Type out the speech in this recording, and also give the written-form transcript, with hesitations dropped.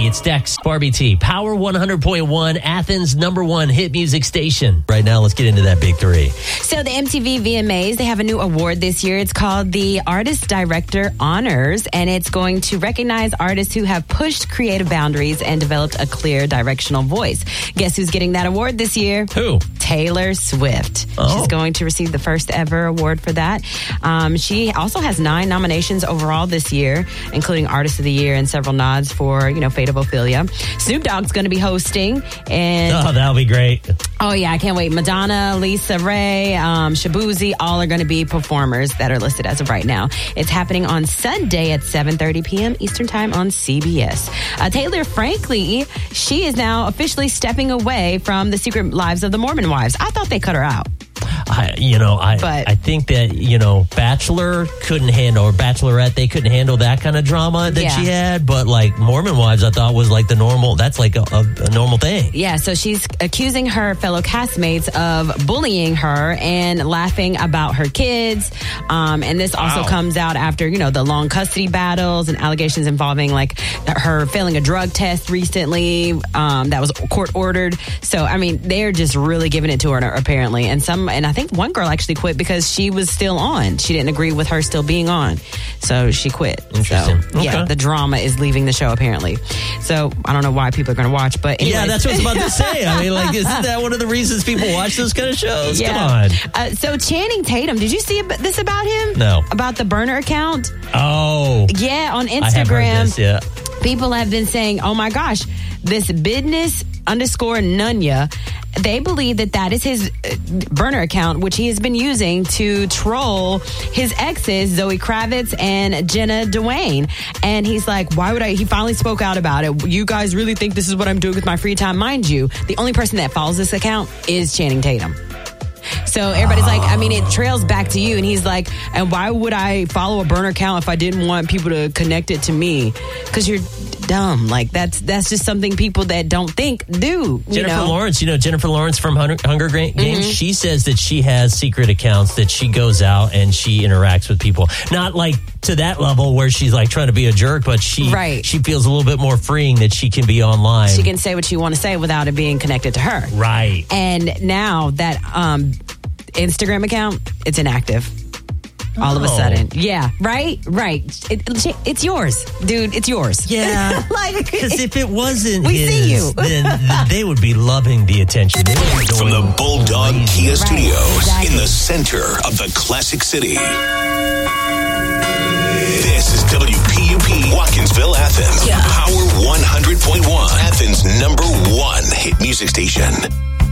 It's Dex, Barbie T, Power 100.1, Athens' #1 hit music station. Right now, let's get into that big three. So the MTV VMAs, they have a new award this year. It's called the Artist Director Honors, and it's going to recognize artists who have pushed creative boundaries and developed a clear directional voice. Guess who's getting that award this year? Who? Taylor Swift. Oh. She's going to receive the first ever award for that. She also has 9 nominations overall this year, including Artist of the Year and several nods for, Fate of Ophelia. Snoop Dogg's going to be hosting. And Oh, that'll be great. Oh, yeah, I can't wait. Madonna, Lisa Ray, Shabuzi, all are going to be performers that are listed as of right now. It's happening on Sunday at 7:30 p.m. Eastern Time on CBS. Taylor, frankly, she is now officially stepping away from The Secret Lives of the Mormon Wives. I thought they cut her out. I think that, Bachelor couldn't handle, or Bachelorette, they couldn't handle that kind of drama that she had. But like Mormon Wives, I thought was like the normal, that's like a normal thing. Yeah, so she's accusing her fellow castmates of bullying her and laughing about her kids. And this also comes out after, the long custody battles and allegations involving like her failing a drug test recently that was court ordered. So, they're just really giving it to her apparently. And I think one girl actually quit because she was still on. She didn't agree with her still being on. So she quit. Interesting. So, yeah, the drama is leaving the show apparently. So I don't know why people are going to watch, but anyways. Yeah, that's what I was about to say. Isn't that one of the reasons people watch those kind of shows? Yeah. Come on. So Channing Tatum, did you see this about him? No. About the burner account? Oh. Yeah, on Instagram. I have heard this, yeah. People have been saying, oh my gosh, this business_Nunya, they believe that is his burner account, which he has been using to troll his exes, Zoe Kravitz and Jenna Dwayne. And he's like, he finally spoke out about it. You guys really think this is what I'm doing with my free time? Mind you, the only person that follows this account is Channing Tatum. So everybody's like, it trails back to you. And he's like, and why would I follow a burner account if I didn't want people to connect it to me? Because you're dumb. Like, that's just something people that don't think do. Jennifer Lawrence from Hunger Games, she says that she has secret accounts that she goes out and she interacts with people. Not like to that level where she's like trying to be a jerk, but she feels a little bit more freeing that she can be online. She can say what she want to say without it being connected to her. Right. And now that Instagram account, it's inactive. All of a sudden. Yeah, right? It's yours, dude. It's yours. Yeah. Because if it wasn't we his, see you. then they would be loving the attention. From the Bulldog Kia Studios in the center of the Classic City. This is WPUP Watkinsville, Athens. Power 100.1, Athens' #1 hit music station.